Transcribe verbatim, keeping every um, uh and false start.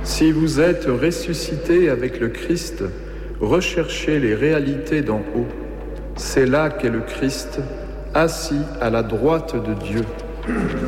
Si vous êtes ressuscité avec le Christ, recherchez les réalités d'en haut. C'est là qu'est le Christ, assis à la droite de Dieu.